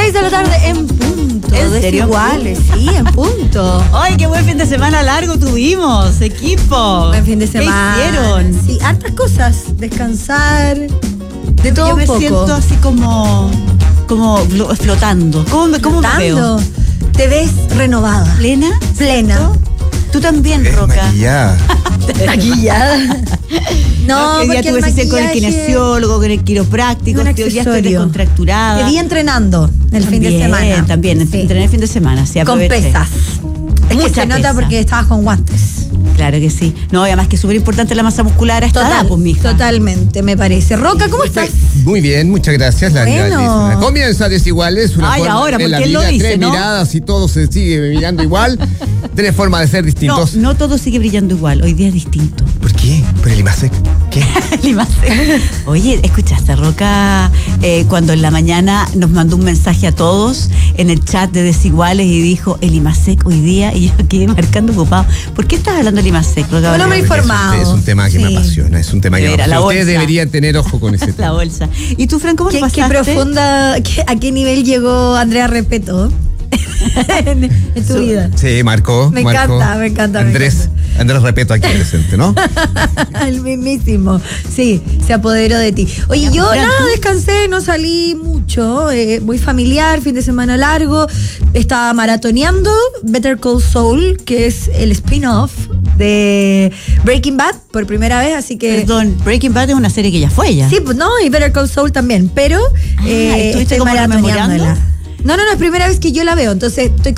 6 de la tarde en punto. ¿En serio? Desiguales, sí, en punto. ¡Ay, qué buen fin de semana largo tuvimos, equipo! Buen fin de semana. ¿Qué hicieron? Sí, hartas cosas. Descansar, de todo Yo un me poco. siento así como flotando. ¿Cómo me veo? Flotando. Te ves renovada. ¿Plena? Plena. Tú también, Roca. Maquillada. Maquillada. No, Hoy día porque tuve el sesión con el maquillaje kinesiólogo, con el quiropráctico. es un Hoy día estoy accesorio. descontracturada. Te vi entrenando el fin de semana. También, Sí. entrené el fin de semana. Sí, Con aproveché. pesas. Es que Mucha se nota pesa. porque estabas con guantes. Claro que sí. No, además que es súper importante la masa muscular a esta edad, pues, mija. Totalmente, me parece. Roca, ¿cómo estás? Muy bien, muchas gracias. Bueno. Comienza Desiguales. Una Ay, forma ahora, en la porque él lo vida, dice, tres ¿no? miradas y todo se sigue mirando igual. Tres formas de ser distintos. No todo sigue brillando igual. Hoy día es distinto. ¿Por qué? ¿Por el IMASEC? ¿Qué? Oye, ¿escuchaste, Roca? Cuando en la mañana nos mandó un mensaje a todos en el chat de Desiguales y dijo el IMASEC hoy día, y yo quedé marcando ocupado. ¿Por qué estás hablando del IMASEC, Roca? Bueno, me he informado. Es un tema que me Sí. apasiona. Es un tema que me Mira, la apasiona. Ustedes bolsa. deberían tener ojo con ese La tema. bolsa. ¿Y tú, Fran, cómo lo ¿Qué pasaste? profunda, a qué nivel llegó Andrea Repeto en tu vida? Sí, marcó. Me marcó. encanta, me encanta, me Andrés Repeto aquí presente, ¿no? El mismísimo. Sí, se apoderó de ti. Oye, yo Fran, nada, ¿tú? descansé, no salí mucho. Muy familiar, fin de semana largo. Estaba maratoneando Better Call Saul, que es el spin-off de Breaking Bad por primera vez, así que... Perdón, Breaking Bad es una serie que ya fue ya. Sí, pues no, y Better Call Saul también, pero ¿estuviste estoy como maratoneándola. rememorando? No, es primera vez que yo la veo, entonces estoy